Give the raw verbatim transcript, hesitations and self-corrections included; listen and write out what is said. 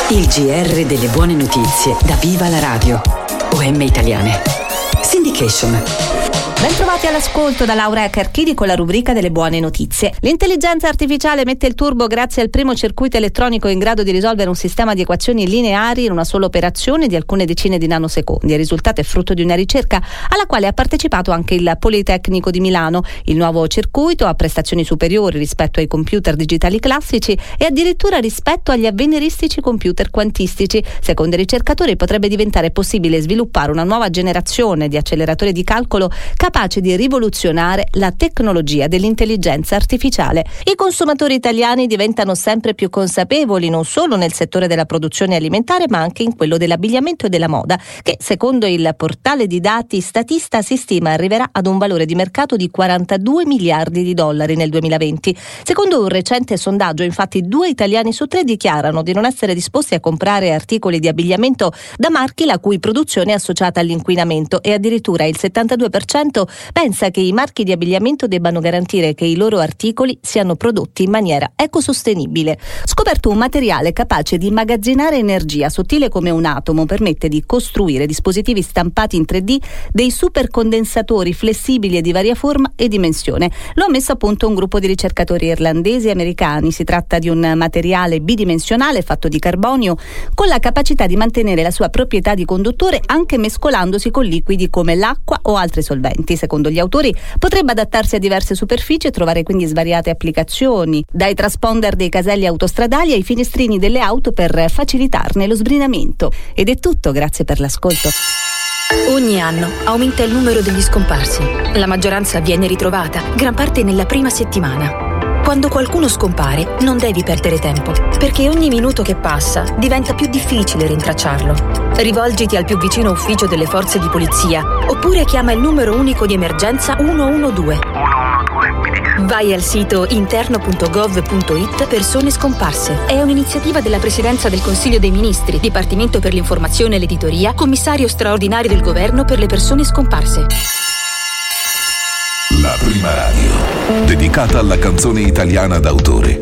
Il G R delle buone notizie da Viva la Radio. O M Italiane. Syndication. Ben trovati all'ascolto da Laura Carchidi con la rubrica delle buone notizie. L'intelligenza artificiale mette il turbo grazie al primo circuito elettronico in grado di risolvere un sistema di equazioni lineari in una sola operazione di alcune decine di nanosecondi. Il risultato è frutto di una ricerca alla quale ha partecipato anche il Politecnico di Milano. Il nuovo circuito ha prestazioni superiori rispetto ai computer digitali classici e addirittura rispetto agli avveniristici computer quantistici. Secondo i ricercatori potrebbe diventare possibile sviluppare una nuova generazione di acceleratori di calcolo capace di rivoluzionare la tecnologia dell'intelligenza artificiale. I consumatori italiani diventano sempre più consapevoli non solo nel settore della produzione alimentare ma anche in quello dell'abbigliamento e della moda, che secondo il portale di dati Statista si stima arriverà ad un valore di mercato di quarantadue miliardi di dollari nel duemilaventi. Secondo un recente sondaggio, infatti, due italiani su tre dichiarano di non essere disposti a comprare articoli di abbigliamento da marchi la cui produzione è associata all'inquinamento e addirittura il settantadue per cento pensa che i marchi di abbigliamento debbano garantire che i loro articoli siano prodotti in maniera ecosostenibile. Scoperto un materiale capace di immagazzinare energia, sottile come un atomo, permette di costruire dispositivi stampati in tre D dei supercondensatori flessibili e di varia forma e dimensione. Lo ha messo a punto un gruppo di ricercatori irlandesi e americani. Si tratta di un materiale bidimensionale fatto di carbonio con la capacità di mantenere la sua proprietà di conduttore anche mescolandosi con liquidi come l'acqua o altri solventi. Secondo gli autori potrebbe adattarsi a diverse superfici e trovare quindi svariate applicazioni, dai transponder dei caselli autostradali ai finestrini delle auto per facilitarne lo sbrinamento. Ed è tutto, grazie per l'ascolto. Ogni anno aumenta il numero degli scomparsi. La maggioranza viene ritrovata, gran parte nella prima settimana. Quando qualcuno scompare, non devi perdere tempo, perché ogni minuto che passa diventa più difficile rintracciarlo. Rivolgiti al più vicino ufficio delle forze di polizia, oppure chiama il numero unico di emergenza uno uno due. Vai al sito interno punto gov punto it Persone scomparse. È un'iniziativa della Presidenza del Consiglio dei Ministri, Dipartimento per l'informazione e l'editoria, Commissario straordinario del Governo per le persone scomparse. La prima radio dedicata alla canzone italiana d'autore